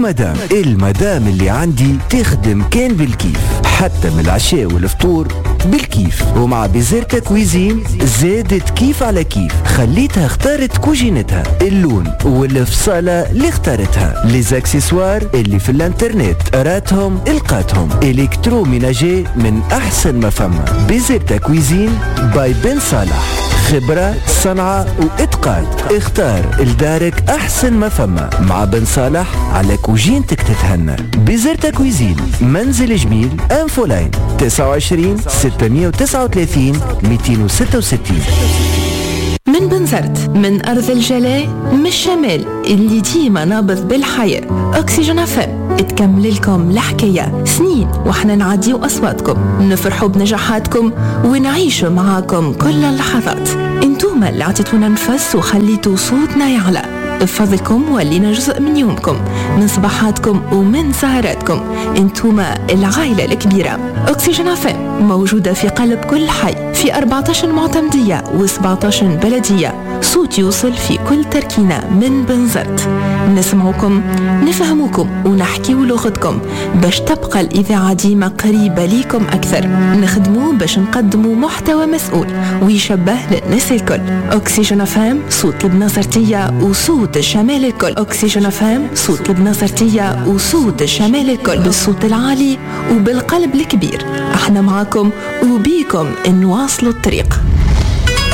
المدام اللي عندي تخدم كان بالكيف، حتى من العشاء والفطور بالكيف. ومع بيزيرتا كويزين زادت كيف على كيف، خليتها اختارت كوجينتها، اللون والفصالة اللي اختارتها، ليزاكسيسوار اللي في الانترنت راتهم القاتهم، الكترو ميناجي من احسن ما فما. بيزيرتا كويزين باي بن صالح، خبرة صنعة واتقان. اختار لدارك احسن ما فما مع بن صالح على كوجينتك تتهنى. بيزيرتا كويزين، منزل جميل، انفولاين 29 639 266. من بنزرت، من أرض الجلاء، من الشمال اللي ديما نابض بالحياة. أكسجين FM تكمل لكم الحكاية سنين وإحنا نعديو أصواتكم، نفرحوا بنجاحاتكم ونعيشوا معاكم كل اللحظات. انتوما اللي عطيتونا نفس وخليتوا صوتنا يعلى. بفضلكم ولينا جزء من يومكم، من صباحاتكم ومن سهراتكم. انتوما العائلة الكبيرة. أكسجين FM موجودة في قلب كل حي، في 14 معتمدية و17 بلدية. صوت يوصل في كل تركينة من بنزرت. نسمعكم، نفهموكم ونحكيو لغتكم باش تبقى الإذاعة ديما قريبة ليكم أكثر. نخدمو باش نقدمو محتوى مسؤول ويشبه للناس الكل. أكسجين FM صوت البنزرتية وصوت الشمال الكل. أكسجين FM صوت البنزرتية وصوت الشمال الكل، بالصوت العالي وبالقلب الكبير. احنا معاكم وبيكم نواصلوا الطريق.